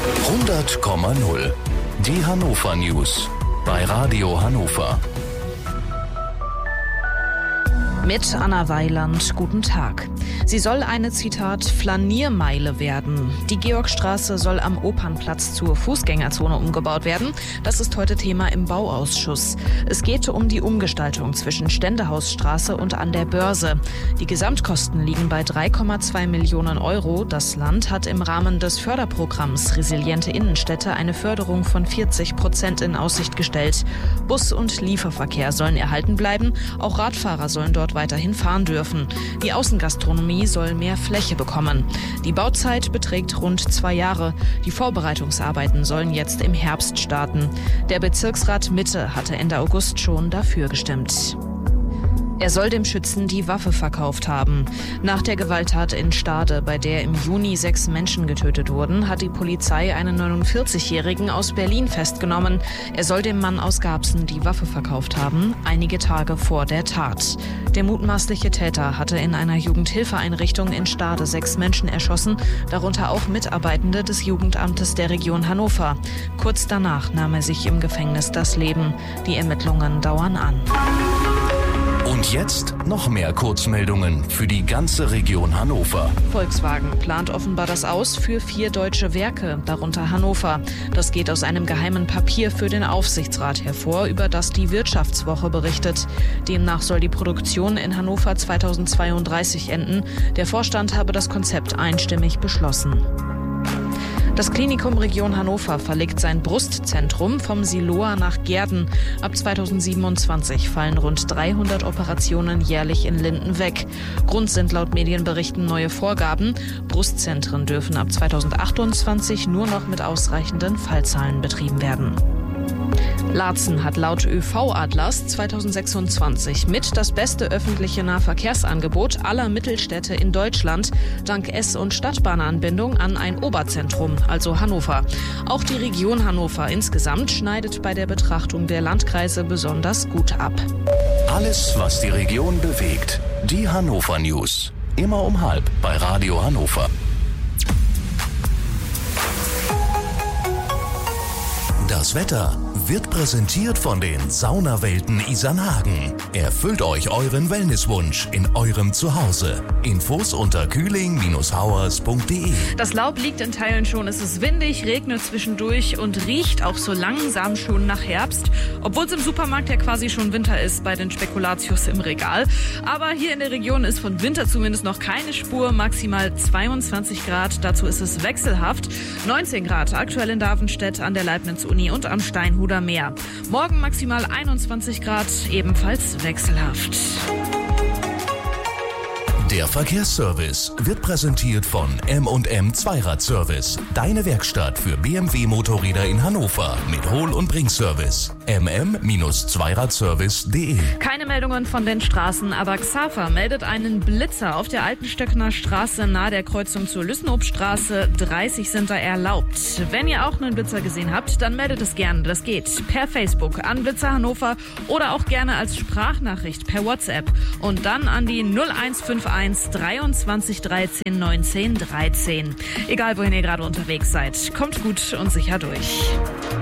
100,0. Die Hannover News bei Radio Hannover. Mit Anna Weiland, guten Tag. Sie soll eine, Zitat, Flaniermeile werden. Die Georgstraße soll am Opernplatz zur Fußgängerzone umgebaut werden. Das ist heute Thema im Bauausschuss. Es geht um die Umgestaltung zwischen Ständehausstraße und an der Börse. Die Gesamtkosten liegen bei 3,2 Millionen Euro. Das Land hat im Rahmen des Förderprogramms Resiliente Innenstädte eine Förderung von 40% in Aussicht gestellt. Bus- und Lieferverkehr sollen erhalten bleiben. Auch Radfahrer sollen dort weiterhin fahren dürfen. Die Außengastronomie soll mehr Fläche bekommen. Die Bauzeit beträgt rund 2 Jahre. Die Vorbereitungsarbeiten sollen jetzt im Herbst starten. Der Bezirksrat Mitte hatte Ende August schon dafür gestimmt. Er soll dem Schützen die Waffe verkauft haben. Nach der Gewalttat in Stade, bei der im Juni 6 Menschen getötet wurden, hat die Polizei einen 49-Jährigen aus Berlin festgenommen. Er soll dem Mann aus Garbsen die Waffe verkauft haben, einige Tage vor der Tat. Der mutmaßliche Täter hatte in einer Jugendhilfeeinrichtung in Stade 6 Menschen erschossen, darunter auch Mitarbeitende des Jugendamtes der Region Hannover. Kurz danach nahm er sich im Gefängnis das Leben. Die Ermittlungen dauern an. Und jetzt noch mehr Kurzmeldungen für die ganze Region Hannover. Volkswagen plant offenbar das Aus für 4 deutsche Werke, darunter Hannover. Das geht aus einem geheimen Papier für den Aufsichtsrat hervor, über das die Wirtschaftswoche berichtet. Demnach soll die Produktion in Hannover 2032 enden. Der Vorstand habe das Konzept einstimmig beschlossen. Das Klinikum Region Hannover verlegt sein Brustzentrum vom Siloa nach Gehrden. Ab 2027 fallen rund 300 Operationen jährlich in Linden weg. Grund sind laut Medienberichten neue Vorgaben. Brustzentren dürfen ab 2028 nur noch mit ausreichenden Fallzahlen betrieben werden. Laatzen hat laut ÖV-Atlas 2026 mit das beste öffentliche Nahverkehrsangebot aller Mittelstädte in Deutschland, dank S- und Stadtbahnanbindung an ein Oberzentrum, also Hannover. Auch die Region Hannover insgesamt schneidet bei der Betrachtung der Landkreise besonders gut ab. Alles, was die Region bewegt. Die Hannover News. Immer um 12 bei Radio Hannover. Das Wetter wird präsentiert von den Saunawelten Isernhagen. Erfüllt euch euren Wellnesswunsch in eurem Zuhause. Infos unter kühling-hauers.de. Das Laub liegt in Teilen schon, es ist windig, regnet zwischendurch und riecht auch so langsam schon nach Herbst. Obwohl es im Supermarkt ja quasi schon Winter ist bei den Spekulatius im Regal. Aber hier in der Region ist von Winter zumindest noch keine Spur. Maximal 22 Grad, dazu ist es wechselhaft. 19 Grad aktuell in Davenstedt an der Leibniz-Uni und am Steinhuder Meer. Morgen maximal 21 Grad, ebenfalls wechselhaft. Der Verkehrsservice wird präsentiert von M&M Zweiradservice. Deine Werkstatt für BMW-Motorräder in Hannover mit Hol- und Bringservice. mm-zweiradservice.de. Keine Meldungen von den Straßen, aber Xaver meldet einen Blitzer auf der Altenstöckner Straße nahe der Kreuzung zur Lüssenobstraße. 30 sind da erlaubt. Wenn ihr auch einen Blitzer gesehen habt, dann meldet es gerne. Das geht per Facebook an Blitzer Hannover oder auch gerne als Sprachnachricht per WhatsApp. Und dann an die 0151 23 13 19 13. Egal wohin ihr gerade unterwegs seid, kommt gut und sicher durch.